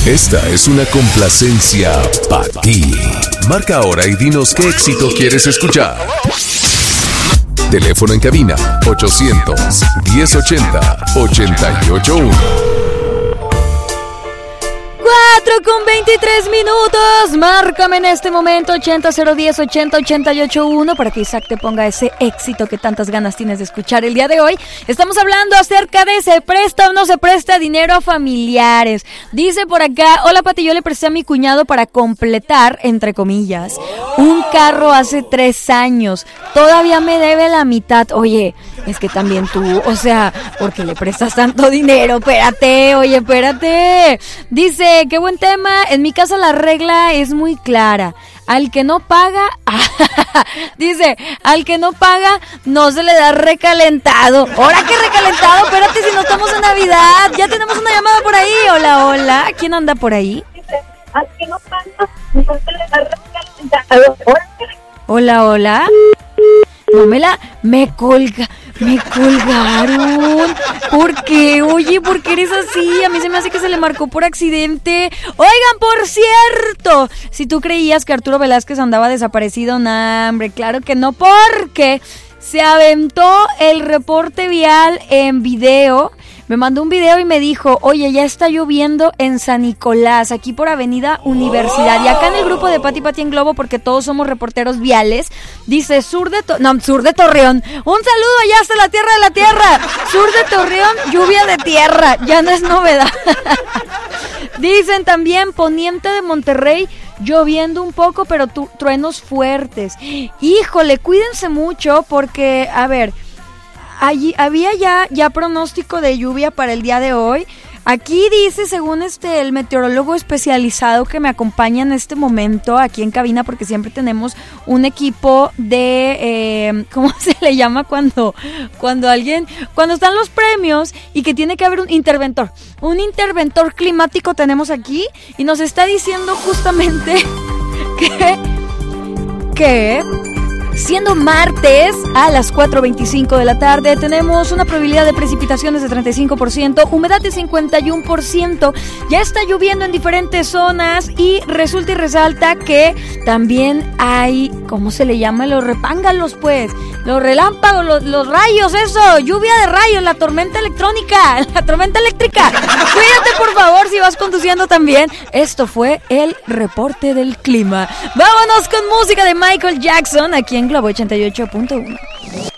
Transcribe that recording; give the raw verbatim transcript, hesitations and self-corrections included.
Esta es una complacencia para ti. Marca ahora y dinos qué éxito quieres escuchar. Teléfono en cabina ochocientos, diez ochenta, ochenta y ocho uno. cuatro con veintitrés minutos. Márcame en este momento ochenta cero diez ochenta ochenta y ocho uno para que Isaac te ponga ese éxito que tantas ganas tienes de escuchar el día de hoy. Estamos hablando acerca de ¿se presta o no se presta dinero a familiares? Dice por acá: hola Pati, yo le presté a mi cuñado para completar, entre comillas, un carro hace tres años. Todavía me debe la mitad. Oye, es que también tú, o sea, ¿por qué le prestas tanto dinero? Espérate, oye, espérate. Dice: qué buen tema. En mi casa la regla es muy clara. Al que no paga, dice, al que no paga no se le da recalentado. ¿Ahora qué recalentado? Espérate, si no estamos en Navidad. Ya tenemos una llamada por ahí. Hola, hola. ¿Quién anda por ahí? Al que no paga no se le da recalentado. Hola, hola. No me la... Me colga... Me colgaron. ¿Por qué? Oye, ¿por qué eres así? A mí se me hace que se le marcó por accidente. Oigan, por cierto, si tú creías que Arturo Velázquez andaba desaparecido, nah, hombre, claro que no, porque se aventó el reporte vial en video. Me mandó un video y me dijo: oye, ya está lloviendo en San Nicolás, aquí por Avenida Universidad. Y acá en el grupo de Pati Pati en Globo, porque todos somos reporteros viales, dice sur de to- no, sur de Torreón. Un saludo allá hasta la tierra de la tierra. Sur de Torreón, lluvia de tierra. Ya no es novedad. Dicen también poniente de Monterrey, lloviendo un poco, pero tu- truenos fuertes. Híjole, cuídense mucho porque, a ver... Allí había ya, ya pronóstico de lluvia para el día de hoy. Aquí dice, según este el meteorólogo especializado que me acompaña en este momento aquí en cabina, porque siempre tenemos un equipo de, eh, ¿cómo se le llama cuando, cuando alguien, cuando están los premios y que tiene que haber un interventor? Un interventor climático tenemos aquí y nos está diciendo justamente que, que... siendo martes a las cuatro veinticinco de la tarde, tenemos una probabilidad de precipitaciones de treinta y cinco por ciento, humedad de cincuenta y uno por ciento. Ya está lloviendo en diferentes zonas y resulta y resalta que también hay, ¿cómo se le llama? Los repángalos, pues, los relámpagos, los, los rayos, eso, lluvia de rayos, la tormenta electrónica, la tormenta eléctrica. Cuídate, por favor, si vas conduciendo también. Esto fue el reporte del clima. Vámonos con música de Michael Jackson aquí en Globo ochenta y ocho punto uno.